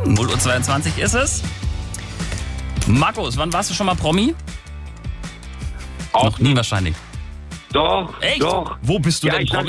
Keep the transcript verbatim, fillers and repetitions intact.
null Uhr zweiundzwanzig ist es. Markus, wann warst du schon mal Promi? Auch Noch nie wahrscheinlich. Doch, Echt? doch. Wo bist du Ja, denn ich sag